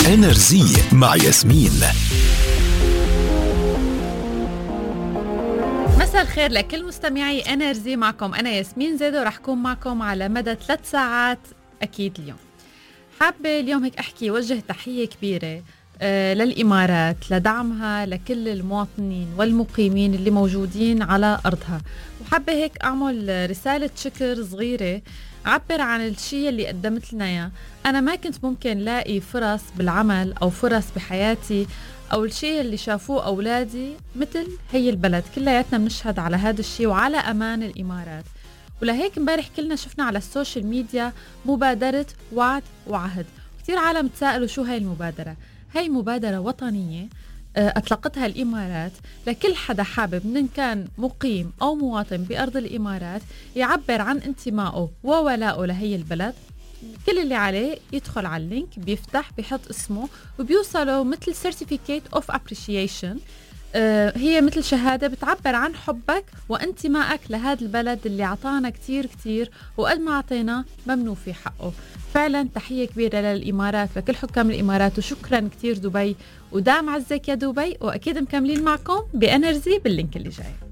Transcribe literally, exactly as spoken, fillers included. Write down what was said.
انرجي مع ياسمين. مساء الخير لكل مستمعي انرجي، معكم انا ياسمين زيد ورح كون معكم على مدى ثلاث ساعات اكيد. اليوم حابه اليوم هيك احكي وجه تحيه كبيره آه للامارات لدعمها لكل المواطنين والمقيمين اللي موجودين على ارضها، وحابه هيك اعمل رساله شكر صغيره عبر عن الشيء اللي قدمت لنا اياه. انا ما كنت ممكن لاقي فرص بالعمل او فرص بحياتي او الشيء اللي شافوه اولادي مثل هي البلد. كلياتنا بنشهد على هذا الشيء وعلى امان الامارات، ولهيك امبارح كلنا شفنا على السوشيال ميديا مبادره وعد وعهد. كثير عالم تساءلوا شو هاي المبادره. هاي مبادره وطنيه أطلقتها الإمارات لكل حدا حابب من كان مقيم أو مواطن بأرض الإمارات يعبر عن انتمائه وولائه لهي البلد. كل اللي عليه يدخل على اللينك، بيفتح، بيحط اسمه، وبيوصله مثل Certificate of Appreciation. آه هي مثل شهادة بتعبر عن حبك وانتمائك لهذا البلد اللي عطانا كتير كتير، وقد ما عطينا ممنوع في حقه. فعلا تحية كبيرة للإمارات، لكل حكام الإمارات، وشكرا كتير دبي، ودام عزك يا دبي. وأكيد مكملين معكم بأنرجي باللينك اللي جاي.